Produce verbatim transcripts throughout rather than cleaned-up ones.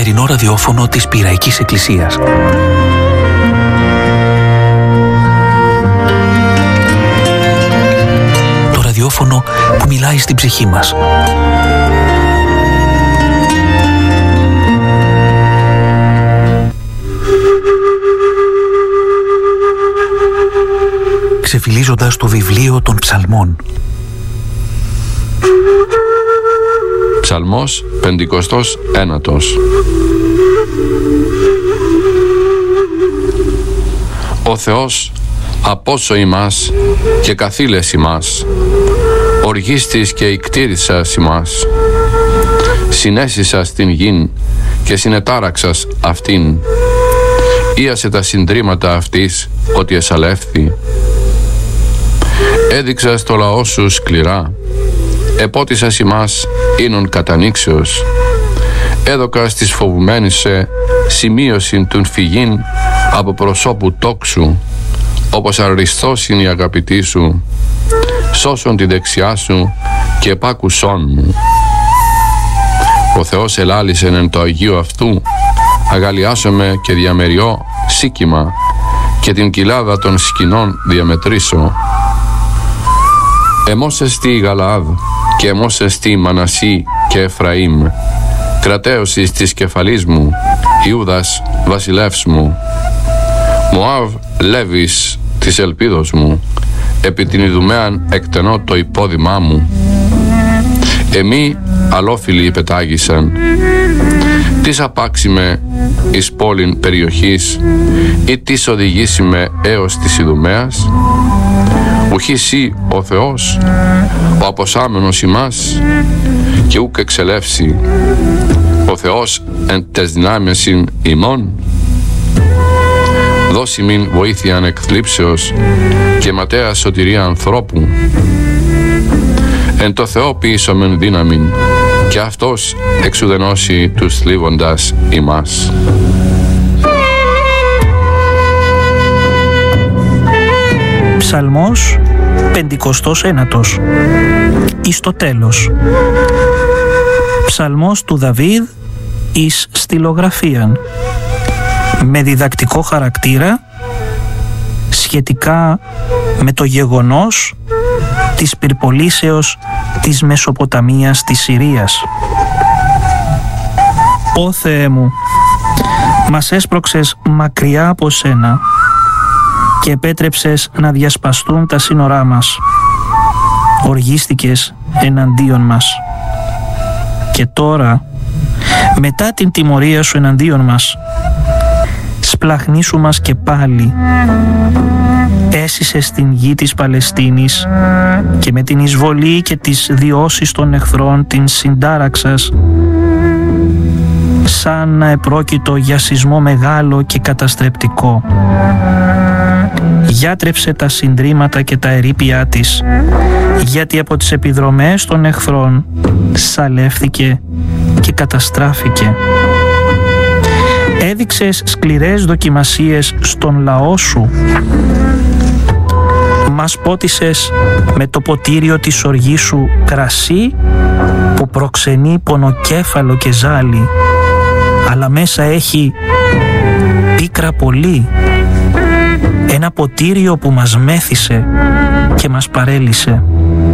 νυχτερινό ραδιόφωνο της Πειραϊκής Εκκλησίας. Το ραδιόφωνο που μιλάει στην ψυχή μας. Ξεφυλίζοντας το βιβλίο των ψαλμών. Ψαλμός πεντηκοστός ένατος. Ο Θεός απόσο ημάς και καθήλες ημάς, οργίστης και ικτήρισσας ημάς. Συνέσισας την γην και συνετάραξας αυτήν. Ήασε τα συντρίμματα αυτής ότι εσαλεύθη. Έδειξας το λαό σου σκληρά, επότισας ημάς ίνων κατανοίξεως. Έδωκας της φοβουμένης σε σημείωσιν τουν φυγήν από προσώπου τόξου, όπως αριστός είναι η αγαπητή σου. Σώσον τη δεξιά σου και επάκουσόν μου. Ο Θεός ελάλησεν εν το Αγίο αυτού, αγαλιάσομαι και διαμεριώ σίκημα και την κοιλάδα των σκηνών διαμετρήσω. Εμός εστι η Γαλαάδ και εμός εστι η Μανασί και Εφραήμ, κρατέωσης της κεφαλής μου, Ιούδας βασιλεύς μου. Μωάβ Λέβης της ελπίδος μου, επί την Ιδουμαίαν εκτενώ το υπόδημά μου. Εμεί αλόφιλοι υπετάγησαν. Τις απάξιμε εις πόλην περιοχής ή τις οδηγήσιμε έως της Ιδουμαίας. Ουχή σύ ο Θεός, ο αποσάμενος ημάς, και ούκ εξελεύσει ο Θεός εν τες δυνάμεσιν ημών. Δώσει μην βοήθειαν εκθλίψεως και ματέα σωτηρία ανθρώπου. Εν το Θεό ποιήσομεν δύναμιν και αυτός εξουδενώσει τους θλίβοντας ημάς. Ψαλμός πεντηκοστός ένατος. Εις το τέλος. Ψαλμός του Δαβίδ εις στυλογραφίαν, με διδακτικό χαρακτήρα σχετικά με το γεγονός της πυρπολίσεως της Μεσοποταμίας της Συρίας. Ω Θεέ μου, μας έσπρωξες μακριά από σένα και επέτρεψες να διασπαστούν τα σύνορά μας. Οργίστηκες εναντίον μας. Και τώρα, μετά την τιμωρία σου εναντίον μας, σπλαχνίσου μας και πάλι. Έσυσες την γη της Παλαιστίνης και με την εισβολή και τις διώσεις των εχθρών την συντάραξας, σαν να επρόκειτο για σεισμό μεγάλο και καταστρεπτικό. Γιάτρεψε τα συντρίμματα και τα ερείπια της, γιατί από τις επιδρομές των εχθρών σαλεύθηκε και καταστράφηκε. Έδειξες σκληρές δοκιμασίες στον λαό σου. Μας πότισες με το ποτήριο της οργής σου κρασί που προξενεί πονοκέφαλο και ζάλι, αλλά μέσα έχει πίκρα πολύ. Ένα ποτήριο που μας μέθησε και μας παρέλυσε.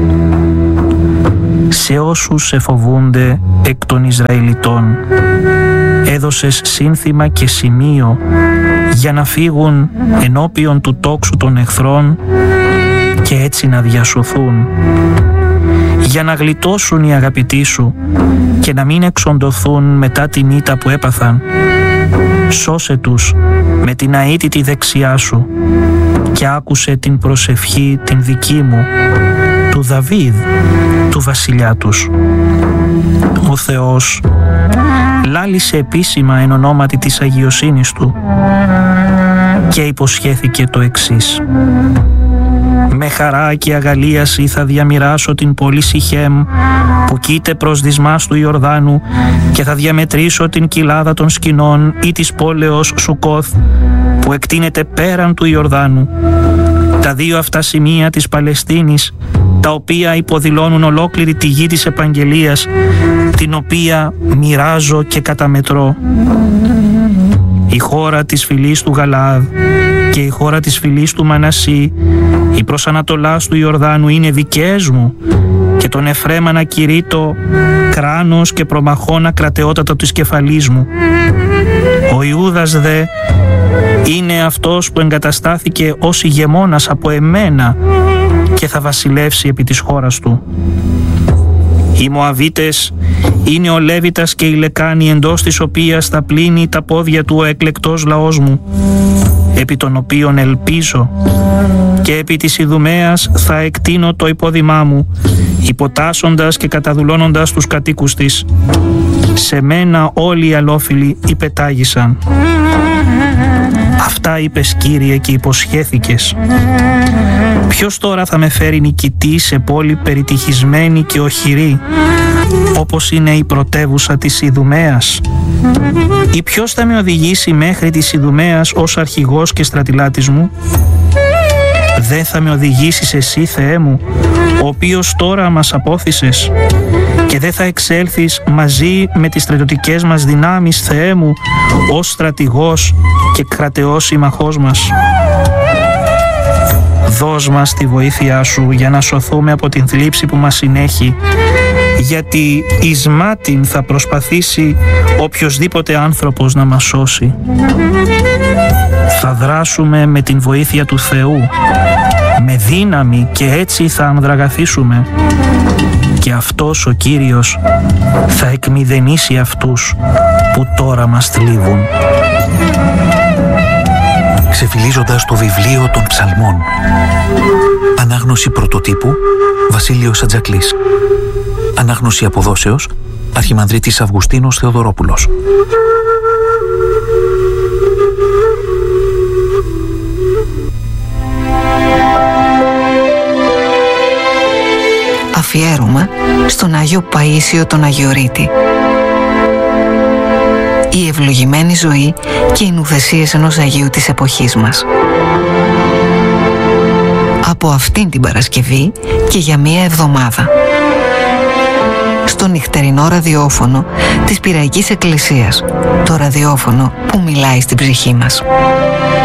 Σε όσους σε φοβούνται εκ των Ισραηλιτών έδωσες σύνθημα και σημείο για να φύγουν ενώπιον του τόξου των εχθρών και έτσι να διασωθούν, για να γλιτώσουν οι αγαπητοί σου και να μην εξοντωθούν μετά την ήττα που έπαθαν. Σώσε τους με την αίτητη δεξιά σου και άκουσε την προσευχή την δική μου, του Δαβίδ, του βασιλιά τους. Ο Θεός λάλησε επίσημα εν ονόματι της αγιοσύνης του και υποσχέθηκε το εξής: με χαρά και αγαλίαση θα διαμοιράσω την πόλη Σιχέμ που κοίται προς δυσμάς του Ιορδάνου και θα διαμετρήσω την κοιλάδα των σκηνών ή της πόλεως Σουκόθ που εκτείνεται πέραν του Ιορδάνου. Τα δύο αυτά σημεία της Παλαιστίνης τα οποία υποδηλώνουν ολόκληρη τη γη της επαγγελίας, την οποία μοιράζω και καταμετρώ. Η χώρα της φυλής του Γαλαάδ και η χώρα της φυλής του Μανασί, οι προς Ανατολάς του Ιορδάνου είναι δικές μου, και τον Εφραίμ ανακηρύττω κράνος και προμαχώνα κρατεότατα της κεφαλής μου. Ο Ιούδας δε είναι αυτός που εγκαταστάθηκε ως ηγεμόνας από εμένα και θα βασιλεύσει επί της χώρας του. Οι Μωαβίτες είναι ο Λέβιτας και η λεκάνη, εντός της οποίας θα πλύνει τα πόδια του ο εκλεκτός λαός μου, επί των οποίων ελπίζω, και επί της Ιδουμαίας θα εκτείνω το υπόδημά μου, υποτάσσοντας και καταδουλώνοντας τους κατοίκους της. Σε μένα όλοι οι αλόφιλοι υπετάγησαν. Αυτά είπες, Κύριε, και υποσχέθηκες. Ποιος τώρα θα με φέρει νικητή σε πόλη περιτυχισμένη και οχυρή, όπως είναι η πρωτεύουσα της Ιδουμαίας? Ή ποιος θα με οδηγήσει μέχρι της Ιδουμαίας ως αρχηγός και στρατηλάτης μου? Δεν θα με οδηγήσεις εσύ, Θεέ μου, ο οποίος τώρα μας απόθυσες, και δεν θα εξέλθεις μαζί με τις στρατιωτικές μας δυνάμεις, Θεέ μου, ως στρατηγός και κρατεός συμμαχός μας? Δώσ' μας τη βοήθειά σου για να σωθούμε από την θλίψη που μας συνέχει, γιατί εις μάτιν θα προσπαθήσει οποιοσδήποτε άνθρωπος να μας σώσει. Θα δράσουμε με την βοήθεια του Θεού, με δύναμη, και έτσι θα ανδραγαθήσουμε, και αυτός ο Κύριος θα εκμηδενήσει αυτούς που τώρα μας θλίβουν. Ξεφυλίζοντας το βιβλίο των Ψαλμών. Ανάγνωση πρωτοτύπου Βασίλειος Ατζακλής. Ανάγνωση αποδόσεως Αρχιμανδρίτης Αυγουστίνος Θεοδωρόπουλος. Αφιέρωμα στον Άγιο Παΐσιο τον Αγιορείτη. Η ευλογημένη ζωή και οι νουθεσίες ενός Αγίου της εποχής μας. Από αυτήν την Παρασκευή και για μία εβδομάδα. Στο νυχτερινό ραδιόφωνο της Πειραϊκής Εκκλησίας. Το ραδιόφωνο που μιλάει στην ψυχή μας.